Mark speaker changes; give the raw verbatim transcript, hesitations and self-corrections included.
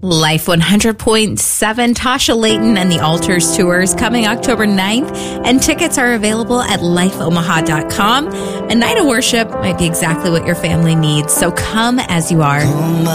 Speaker 1: Life one hundred point seven, Tasha Layton and the Altars Tours coming October ninth, and tickets are available at life omaha dot com. A night of worship might be exactly what your family needs, so come as you are.